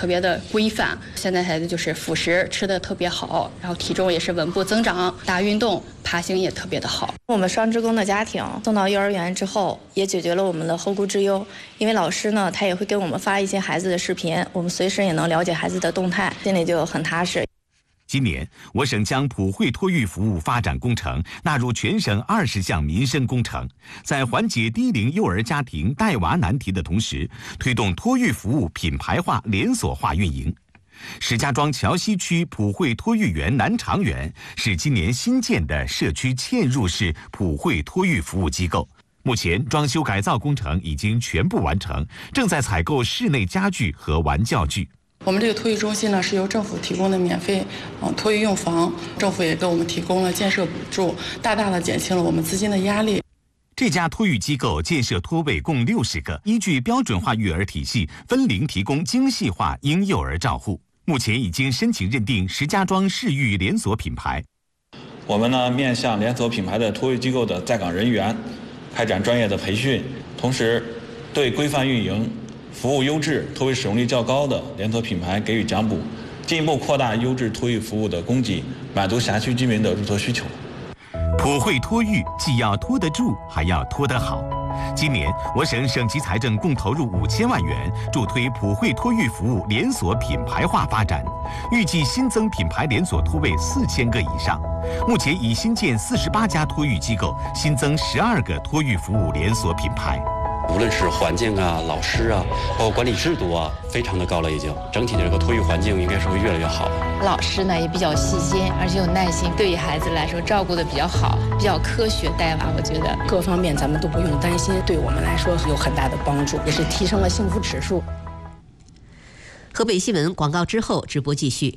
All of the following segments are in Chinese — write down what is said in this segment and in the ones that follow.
特别的规范。现在孩子就是辅食吃的特别好，然后体重也是稳步增长，大运动，爬行也特别的好。我们双职工的家庭送到幼儿园之后，也解决了我们的后顾之忧，因为老师呢，他也会给我们发一些孩子的视频，我们随时也能了解孩子的动态，心里就很踏实。 今年，我省将普惠托育服务发展工程纳入全省20项民生工程，在缓解低龄幼儿家庭带娃难题的同时，推动托育服务品牌化、连锁化运营。石家庄桥西区普惠托育园南长园是今年新建的社区嵌入式普惠托育服务机构。目前，装修改造工程已经全部完成，正在采购室内家具和玩教具。 我们这个托育中心呢，是由政府提供的免费托育用房，政府也给我们提供了建设补助，大大的减轻了我们资金的压力。 这家托育机构建设托位共60个，依据标准化育儿体系，分龄提供精细化婴幼儿照护。目前已经申请认定石家庄市育连锁品牌。 我们呢，面向连锁品牌的托育机构的在岗人员，开展专业的培训，同时对规范运营、服务优质、托育使用率较高的连锁品牌给予奖补，进一步扩大优质托育服务的供给，满足辖区居民的入托需求。 普惠托育既要托得住，还要托得好。今年，我省省级财政共投入5000万元，助推普惠托育服务连锁品牌化发展，预计新增品牌连锁托位4000个以上。目前已新建48家托育机构，新增12个托育服务连锁品牌。 无论是环境啊、老师啊，包括管理制度啊，非常的高了已经。整体的这个托育环境应该是会越来越好。 老师呢也比较细心，而且有耐心，对于孩子来说照顾的比较好，比较科学带娃。我觉得各方面咱们都不用担心，对我们来说有很大的帮助，也是提升了幸福指数。 河北新闻广告之后直播继续。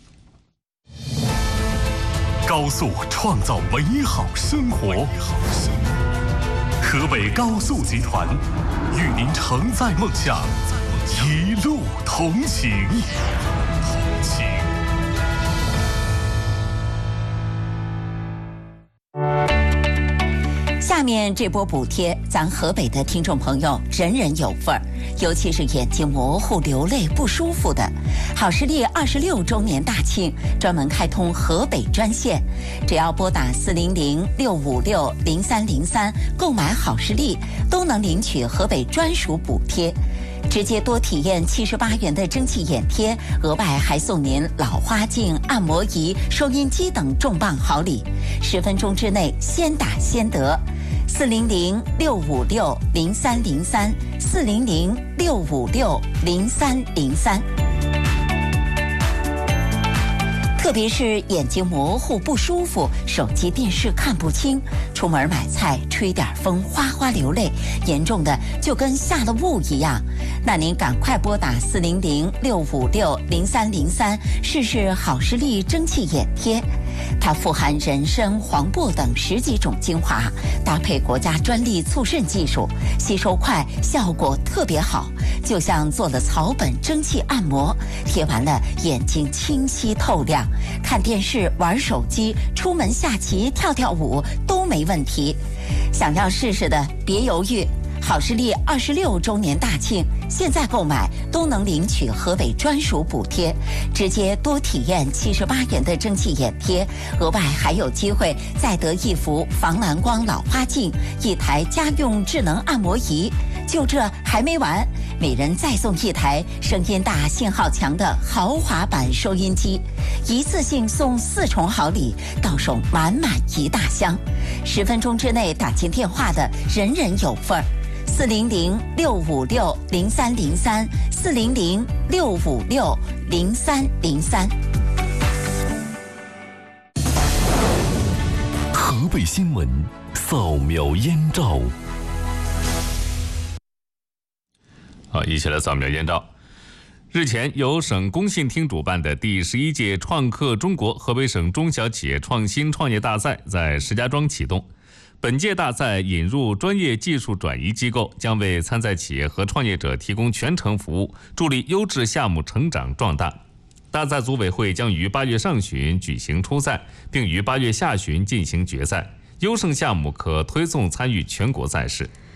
高速创造美好生活。河北高速集团与您承载梦想，一路同行。 下面这波补贴，咱河北的听众朋友人人有份儿，尤其是眼睛模糊、流泪不舒服的。好视力26周年大庆，专门开通河北专线，只要拨打400-656-0303购买好视力，都能领取河北专属补贴。直接多体验78元的蒸汽眼贴，额外还送您老花镜、按摩仪、收音机等重磅好礼，10分钟之内先打先得。400-656-0303，400-656-0303。特别是眼睛模糊不舒服，手机电视看不清，出门买菜吹点风哗哗流泪，严重的就跟下了雾一样，那您赶快拨打400-656-0303试试好视力蒸汽眼贴。它富含人参、黄柏等10几种精华，搭配国家专利促渗技术，吸收快，效果特别好，就像做了草本蒸汽按摩，贴完了眼睛清晰透亮，看电视、玩手机、出门下棋、跳跳舞都没问题。想要试试的别犹豫，好视力26周年大庆，现在购买都能领取河北专属补贴，直接多体验78元的蒸汽眼贴，额外还有机会再得一幅防蓝光老花镜、1台家用智能按摩仪。就这还没完，每人再送1台声音大、信号强的豪华版收音机，一次性送4重好礼，到手满满一大箱。10分钟之内打进电话的人人有份儿。400-656-0303，400-656-0303。 河北新闻扫描燕赵。 好，一起来扫描燕赵。日前，由省工信厅主办的第11届创客中国河北省中小企业创新创业大赛在石家庄启动。本届大赛引入专业技术转移机构，将为参赛企业和创业者提供全程服务，助力优质项目成长壮大。大赛组委会将于8月上旬举行初赛，并于8月下旬进行决赛，优胜项目可推送参与全国赛事。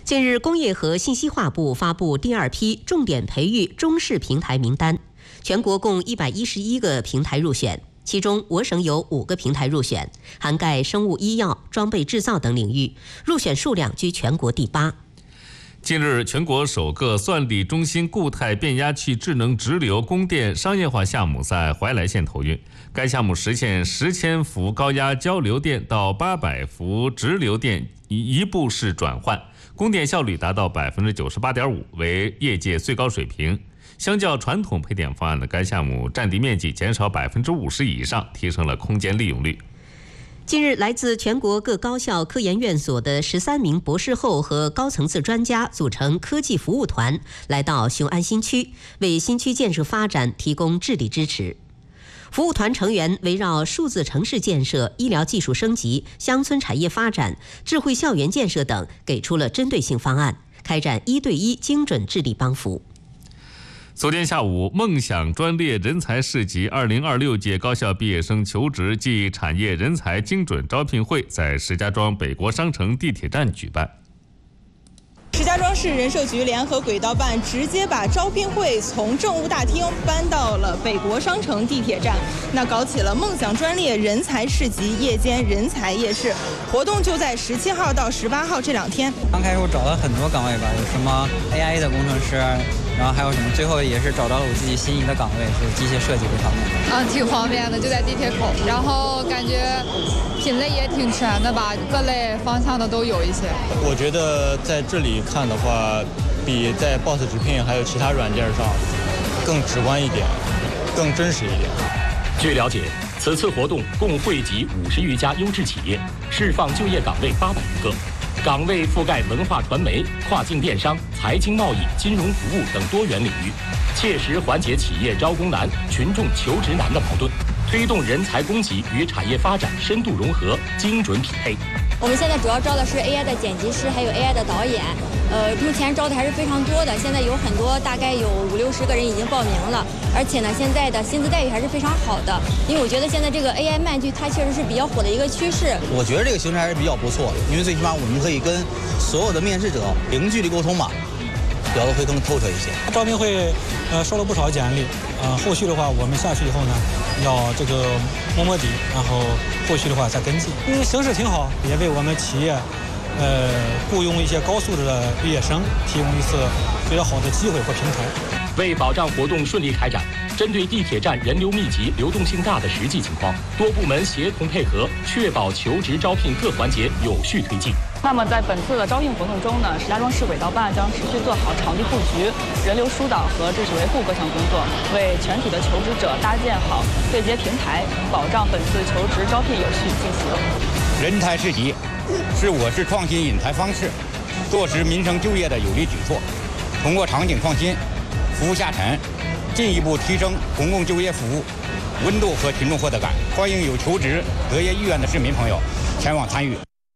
近日，工业和信息化部发布第2批重点培育中试平台名单，全国共111个平台入选，其中我省有5个平台入选，涵盖生物医药、装备制造等领域，入选数量居全国第8。 近日，全国首个算力中心固态变压器智能直流供电商业化项目在怀来县投运。该项目实现10千伏高压交流电到800伏直流电一步式转换，供电效率达到 98.5%， 为业界最高水平。相较传统配电方案的该项目占地面积减少 50% 以上，提升了空间利用率。 近日，来自全国各高校科研院所的13名博士后和高层次专家组成科技服务团，来到雄安新区，为新区建设发展提供智力支持。服务团成员围绕数字城市建设、医疗技术升级、乡村产业发展、智慧校园建设等，给出了针对性方案，开展1对1精准智力帮扶。 昨天下午，梦想专列人才市集2026届高校毕业生求职暨产业人才精准招聘会在石家庄北国商城地铁站举办。 石家庄市人社局联合轨道办直接把招聘会从政务大厅搬到了北国商城地铁站，那搞起了梦想专列人才市集夜间人才夜市活动，就在17号到18号这2天。 刚开始我找了很多岗位吧，有什么 AI 的工程师，然后还有什么，最后也是找到了我自己心仪的岗位，是机械设计这方面。 挺方便的，就在地铁口，然后感觉品类也挺全的吧，各类方向的都有一些。 我觉得在这里看的话，比在 Boss 直聘还有其他软件上更直观一点，更真实一点。 据了解，此次活动共汇集50余家优质企业，释放就业岗位800余个。岗位覆盖文化传媒、跨境电商、财经贸易、金融服务等多元领域，切实缓解企业招工难、群众求职难的矛盾，推动人才供给与产业发展深度融合、精准匹配。 我们现在主要招的是 AI 的剪辑师，还有 AI 的导演。目前招的还是非常多的，现在有很多，大概有50-60个人已经报名了，而且呢，现在的薪资待遇还是非常好的。因为我觉得现在这个 AI 慢剧它确实是比较火的一个趋势。 我觉得这个形式还是比较不错的，因为最起码我们可以跟所有的面试者零距离沟通嘛，聊得会更透彻一些。 招聘会收了不少简历，后续的话我们下去以后呢，要这个摸底，然后后续的话再跟进。形势挺好，也为我们企业雇佣一些高素质的毕业生提供一次比较好的机会和平台。 为保障活动顺利开展，针对地铁站人流密集、流动性大的实际情况，多部门协同配合，确保求职招聘各环节有序推进。 那么在本次的招聘活动中呢，石家庄市轨道办将持续做好场地布局、人流疏导和秩序维护各项工作，为全体的求职者搭建好对接平台，保障本次求职招聘有序进行。 人才市集是我市创新引才方式，落实民生就业的有力举措，通过场景创新、服务下沉，进一步提升公共就业服务温度和群众获得感。欢迎有求职择业意愿的市民朋友前往参与。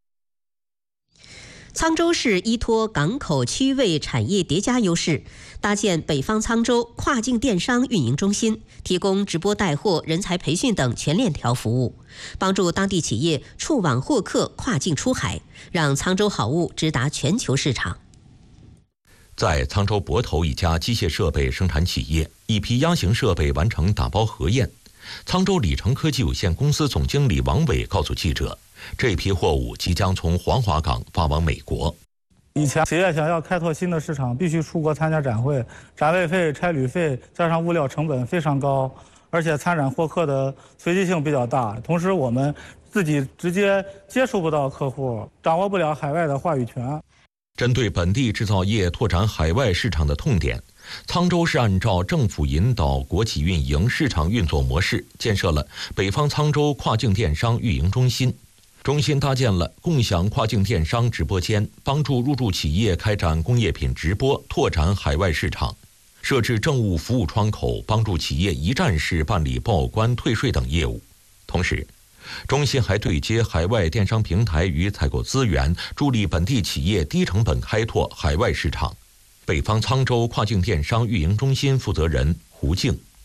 沧州市依托港口区位产业叠加优势，搭建北方沧州跨境电商运营中心，提供直播带货、人才培训等全链条服务，帮助当地企业触网获客、跨境出海，让沧州好物直达全球市场。 在沧州泊头一家机械设备生产企业，一批压型设备完成打包核验。沧州里程科技有限公司总经理王伟告诉记者，这批货物即将从黄华港发往美国。 以前企业想要开拓新的市场，必须出国参加展会，展位费、差旅费加上物料成本非常高，而且参展获客的随机性比较大。同时，我们自己直接接触不到客户，掌握不了海外的话语权。 针对本地制造业拓展海外市场的痛点，沧州市按照政府引导、国企运营、市场运作模式，建设了北方沧州跨境电商运营中心。中心搭建了共享跨境电商直播间，帮助入驻企业开展工业品直播，拓展海外市场；设置政务服务窗口，帮助企业一站式办理报关、退税等业务。同时，中心还对接海外电商平台与采购资源，助力本地企业低成本开拓海外市场。北方沧州跨境电商运营中心负责人胡静：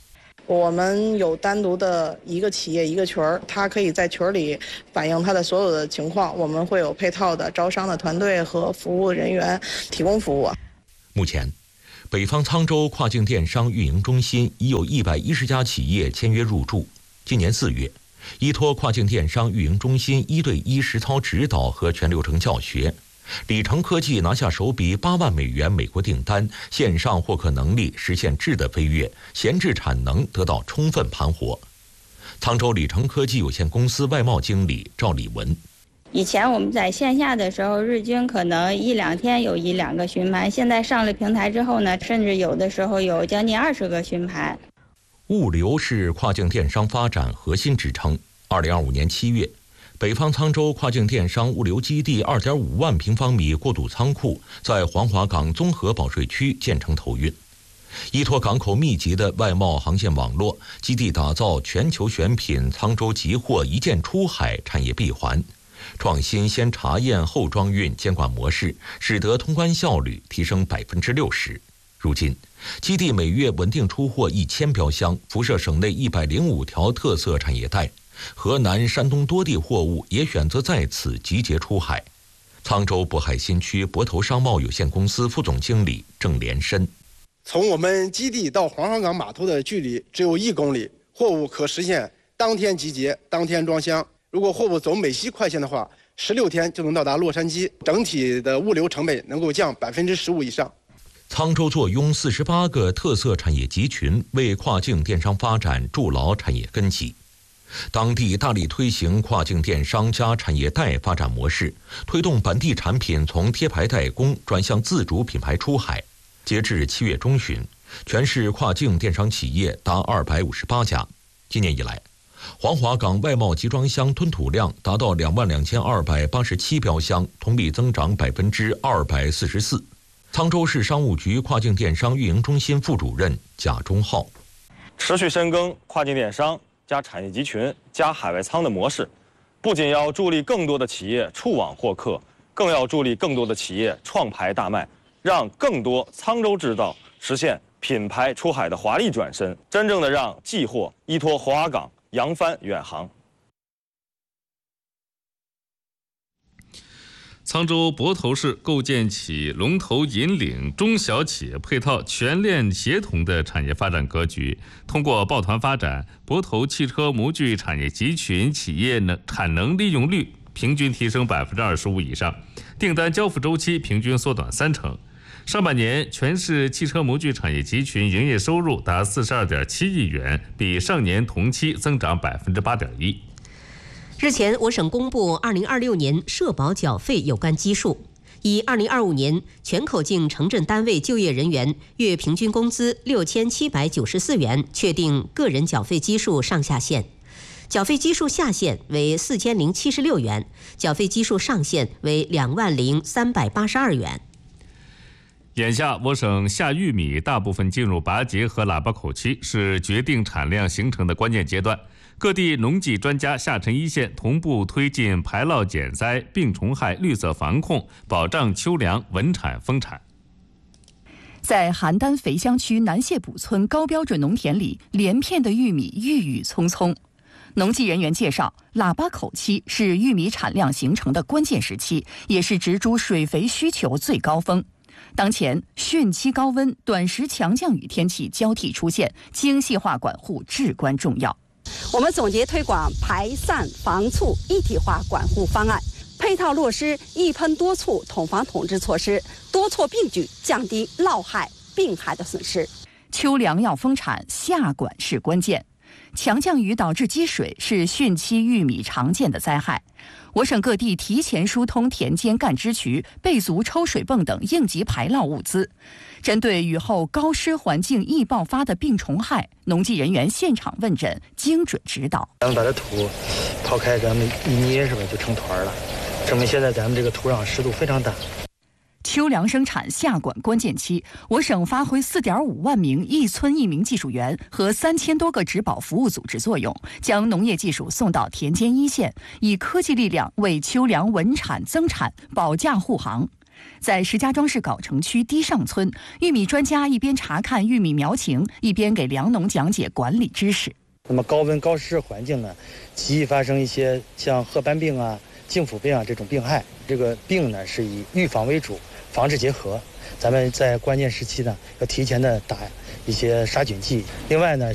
我们有单独的一个企业一个群儿，它可以在群里反映它的所有的情况。我们会有配套的招商的团队和服务人员提供服务。 目前，北方沧州跨境电商运营中心已有110家企业签约入驻。今年4月，依托跨境电商运营中心1对1实操指导和全流程教学，里程科技拿下首笔8万美元美国订单，线上获客能力实现质的飞跃，闲置产能得到充分盘活。沧州里程科技有限公司外贸经理赵礼文： 以前我们在线下的时候，日均可能1、2天有1、2个询盘，现在上了平台之后呢，甚至有的时候有将近20个询盘。 物流是跨境电商发展核心支撑。2025年7月，北方沧州跨境电商物流基地2.5万平方米过渡仓库在黄华港综合保税区建成投运。依托港口密集的外贸航线网络，基地打造全球选品沧州集货一键出海产业闭环，创新先查验后装运监管模式，使得通关效率提升60%。如今，基地每月稳定出货1000标箱，辐射省内105条特色产业带。河南、山东多地货物也选择在此集结出海。沧州渤海新区渤头商贸有限公司副总经理郑连申： 从我们基地到黄花岗码头的距离只有1公里，货物可实现当天集结、当天装箱。如果货物走美西快线的话，16天就能到达洛杉矶，整体的物流成本能够降15%以上。 沧州坐拥48个特色产业集群，为跨境电商发展筑牢产业根基。当地大力推行跨境电商加产业带发展模式，推动本地产品从贴牌代工转向自主品牌出海。截至7月中旬，全市跨境电商企业达258家。今年以来，黄华港外贸集装箱吞吐量达到22287标箱，同比增长244%。沧州市商务局跨境电商运营中心副主任贾忠浩： 持续深耕跨境电商加产业集群加海外仓的模式，不仅要助力更多的企业触网获客，更要助力更多的企业创牌大卖，让更多沧州制造实现品牌出海的华丽转身，真正的让寄货依托黄华港扬帆远航。 沧州渤头市构建起龙头引领中小企业配套全链协同的产业发展格局，通过抱团发展，渤头汽车模具产业集群企业产能利用率平均提升25%以上，订单交付周期平均缩短30%。上半年，全市汽车模具产业集群营业收入达42.7亿元，比上年同期增长8.1%。 日前，我省公布2026年社保缴费有关基数，以2025年全口径城镇单位就业人员月平均工资6794元确定个人缴费基数上下限，缴费基数下限为4076元，缴费基数上限为20382元。 眼下，我省下玉米大部分进入拔节和喇叭口期，是决定产量形成的关键阶段。各地农技专家下沉一线，同步推进排涝减灾、病虫害绿色防控，保障秋粮稳产丰产。 在邯郸肥乡区南谢堡村高标准农田里，连片的玉米郁郁葱葱。农技人员介绍，喇叭口期是玉米产量形成的关键时期，也是植株水肥需求最高峰。当前汛期高温、短时强降雨天气交替出现，精细化管护至关重要。 我们总结推广排散防猝一体化管护方案，配套落实一喷多促统防统治措施，多措并举，降低涝害、病害的损失。 秋粮要丰产，下管是关键。强降雨导致积水是汛期玉米常见的灾害。我省各地提前疏通田间干支渠，备足抽水泵等应急排涝物资。针对雨后高湿环境易爆发的病虫害，农技人员现场问诊，精准指导。 咱们把这土刨开，咱们一捏是吧，就成团了。证明现在咱们这个土壤湿度非常大。 秋粮生产下管关键期，我省发挥4.5万名一村一名技术员和3000多个植保服务组织作用，将农业技术送到田间一线，以科技力量为秋粮稳产增产保价护航。 在石家庄市藁城区堤上村，玉米专家一边查看玉米苗情，一边给粮农讲解管理知识。 那么高温高湿环境呢，极易发生一些像褐斑病啊、净腐病啊这种病害。这个病呢是以预防为主，防治结合。咱们在关键时期呢，要提前的打一些杀菌剂。另外呢，